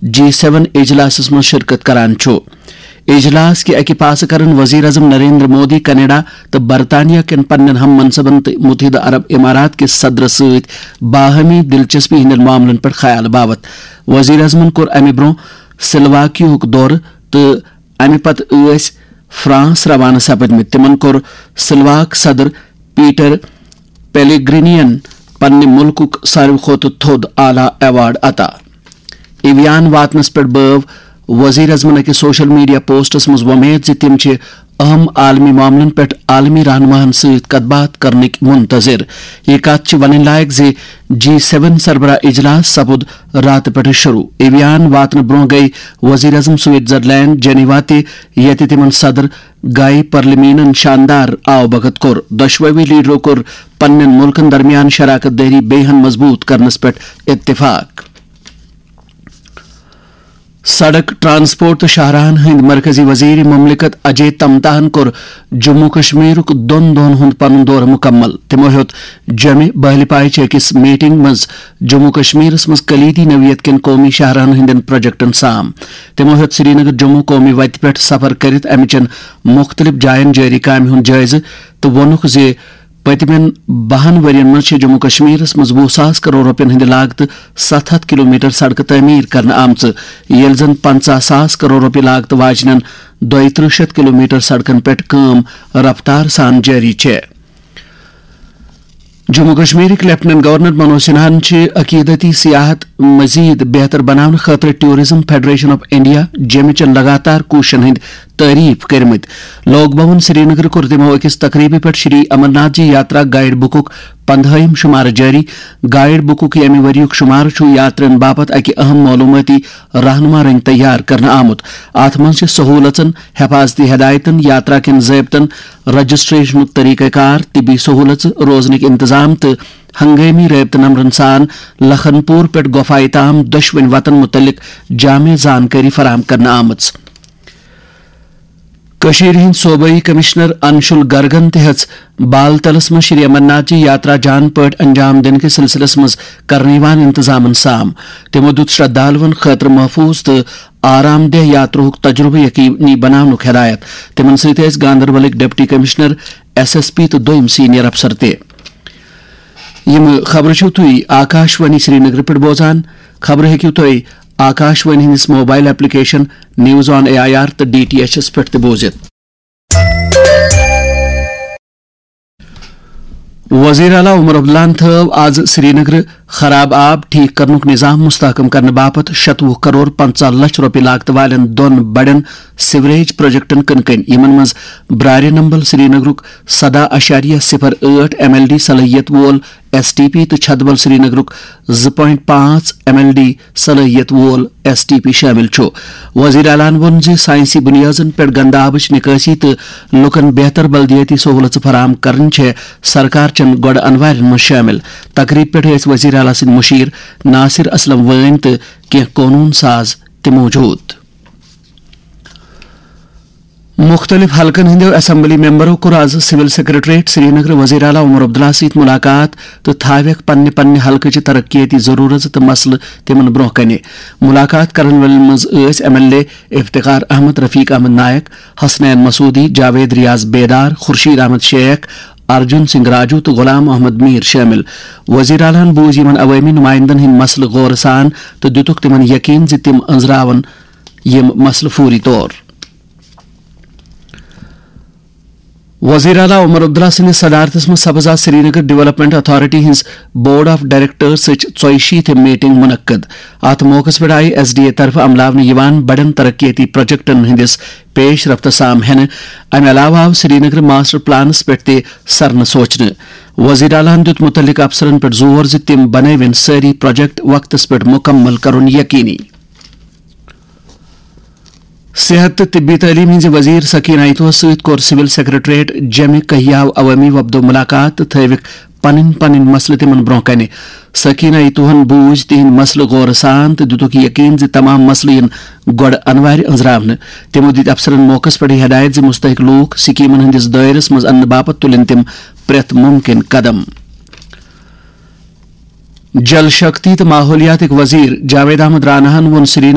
G7 اجلاسس من شرکت کران چھو اجلاس کے اکہ پاس کرن وزیر اعظم نریندر مودی کینیڈا تو برطانیہ کن پنن ہم منصبن تو متحدہ عرب امارات کے صدر ست باہمی دلچسپی ہندن معاملن پر خیال باوت وزیر اعظم کور امہ برو سلواکیوک دور تو امہ پت فرانس روانہ سپدمت تمن کور سلواک صدر پیٹر پیلیگرینین پنہ ملک ساروی کھوتہ تھود اعلی ایوارڈ عطا ایویان واتنس پہ بو وزیر اعظم اکس سوشل میڈیا پوسٹس مز ومید زِ تم چھ اہم عالمی معاملن پہ عالمی رہنماہن ست کت بات کرنک منتظر یہ کت ون لائق زِ G7 سربراہ اجلاس سپد رات پہ شروع ایویان واتن برو گئی وزیر اعظم سوئٹزرلینڈ جنیوا تہ تمن صدر گائی پرلمینن شاندار آو بھگت کور دشوئی لیڈرو کور پنن ملکن درمیان شراکت داری بیہن مضبوط کرنس پہ اتفاق سڑک ٹرانسپورٹ تو شاہراہن ہند مرکزی وزیر مملکت اجے تمتاہن کور جموں کشمیر دون دہن ہند پن دور مکمل تمو ہیوت جمع بہل پائچ اکس میٹنگ مز جموں کشمیرس مز کلیدی نوعیت کن قومی شاہراہن ہندن پروجیکٹن سام تمو ہیوت سری نگر جموں قومی وتہ پہ سفر کرت امچن مختلف جائن جاری کامہ ہند جائزہ تو وونک زِ پتمن 12 ورین مز جموں کشمیرس مز 20,000 کروڑ روپین ہند لاگت 700 کلومیٹر سڑک تعمیر کرنے آمژ یل زن 50,000 کروڑ روپیہ لاگت واجنن 3200 کلومیٹر سڑکن پہ کام رفتار سان جاری ہے جموں کشمیر لیفٹننٹ گورنر منوج سنہاہن عقیدتی سیاحت مزید بہتر بنانے خاطر ٹورزم فیڈریشن آف انڈیا جمع چن لگاتار کوششن ہند تعریف کرمت لوک بھون سری نگر کور تمو اکس تقریبی پہ شری امرناتھ جی یاترا گائیڈ بکک 15ہم شمار جاری گائیڈ بکک امہ وریک شمار یاترین باپت اکہ اہم معلوماتی رہنما رنگ تیار کرنا آمت ات من سہولتن حفاظتی ہدایتن یاترا کن ضابطن رجسٹریشن طریقہ کار طبی سہولت روزنک انتظام تو ہنگامی رابطہ نمبرن سان لکھن پور پہ گوفائی تام دشوین وطن متعلق جامع زانکاری فراہم کرنا آمت کشیر ہند صوبائی کمشنر انشل گرگن تہذ بال تلس من شری امرناتھ جی یاترا جان پہ انجام دن کے سلسلس مز کرنیوان انتظامن سام تمو دت شردالون خاطر محفوظ تو آرام دہ یاتروک تجربہ یقینی بنانک ہدایت تمن ست گاندربلک ڈپٹی کمشنر SSP تو دویم سینئر افسر تہ یم خبر چھو تھی آکاشوانی سری نگر پہ بوزان خبر ہیکو تھی آکاشوانی ہندس mobile application news on AIR تو DTH پہ بوزت وزیر اعلیٰ عمر عبداللہ تھو آز سری نگر خراب آب ٹھیک کرنک نظام مستحکم کرنے باپت 27 کروڑ 50 لچھ روپیہ لاگت والن دون بڑن سیوریج پروجیکٹن کن یمن مز برار نمبل سری نگرک 7.08 MLD صلاحیت وول STP تو چھتبل سری نگرک 2.5 MLD صلاحیت وول STP شامل چھو وزیر اعلیٰ وون زِ سائنسی بنیادن پہ گندہ آبچ نکاسی تو لکن بہتر بلدیاتی سہولت فراہم کرن سرکار چن گوڑ انوارن من شامل تقریب پہ وزیر اعلیٰ سند مشیر ناصر اسلم وین تو کی قانون ساز تہ موجود مختلف حلقن ہندو اسمبلی ممبرو کور آز سول سیکرٹریٹ سری نگر وزیر اعلیٰ عمر عبداللہ ست ملاقات تو تھاوک پنہ حلقہ ترقیاتی ضرورت تو مسئلہ تمن برہ کن ملاقات کرن والن مز MLA افتخار احمد رفیق احمد نائک حسنین مسعودی جاوید ریاض بیدار خورشید احمد شیخ ارجن سنگھ راجو تو غلام محمد میر شامل وزیر اعلیٰ بوز یمن عوامی نمائندن ہند مسئلہ غور سان تو دتک تمن یقین زِ تم انزراون یم مسئلہ فوری طور وزیر اعلیٰ عمر عبداللہ سندس صدارتس من سپز آز سری Nagar development authority his board of directors 64 meeting منعقد ات موقع پہ آئی SDA طرف عملاون بڑن ترقیاتی پروجیکٹن ہندس پیش رفت سام ہینہ امہ علاوہ آو سری نگر ماسٹر پلانس پہ تہ سرن سوچنے وزیر اعلیٰ دت متعلق افسرن پہ زور زِ تم بناون ساری پروجیکٹ وقتس پہ مکمل کرن یقینی صحت تو طبی تعلیم ہز وزیر سکینہ ایتو ست کور سول سیکرٹریٹ جمع کہیاو عوامی وفدو ملاقات تو تھوک پن مسئلہ تمن برہ کن سکینہ ایتوہن بوز تہند مسئلہ غور سان تو دتک یقین زِ تمام مسئلہ ین گوڑ انوار انزراون تمو دت افسرن موقع پہ ہدایت زِ مستحق لوک سکیمن ہندس دائرس مز ان باپت تلن تم پریت ممکن قدم جل شکتی تو ماحولیات وزیر جاوید احمد راناہن وون سری